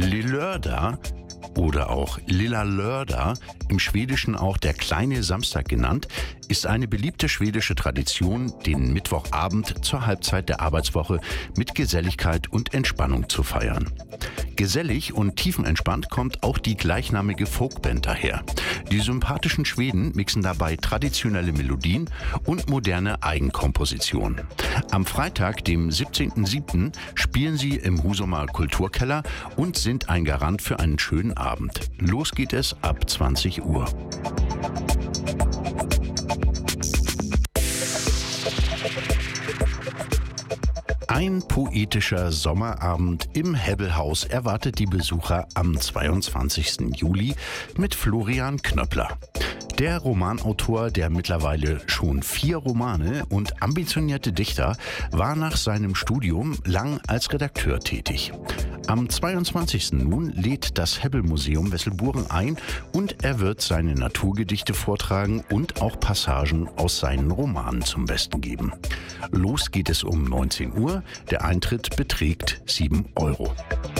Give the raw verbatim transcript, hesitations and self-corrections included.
Lillördag oder auch Lilla Lördag, im Schwedischen auch der kleine Samstag genannt, ist eine beliebte schwedische Tradition, den Mittwochabend zur Halbzeit der Arbeitswoche mit Geselligkeit und Entspannung zu feiern. Gesellig und tiefenentspannt kommt auch die gleichnamige Folkband daher. Die sympathischen Schweden mixen dabei traditionelle Melodien und moderne Eigenkompositionen. Am Freitag, dem siebzehnten siebten spielen sie im Husumer Kulturkeller und sind ein Garant für einen schönen Abend. Los geht es ab zwanzig Uhr. Ein poetischer Sommerabend im Hebbelhaus erwartet die Besucher am zweiundzwanzigsten Juli mit Florian Knöppler. Der Romanautor, der mittlerweile schon vier Romane und ambitionierte Dichter, war nach seinem Studium lang als Redakteur tätig. Am zweiundzwanzigsten nun lädt das Hebbelmuseum Wesselburen ein und er wird seine Naturgedichte vortragen und auch Passagen aus seinen Romanen zum Besten geben. Los geht es um neunzehn Uhr, der Eintritt beträgt sieben Euro.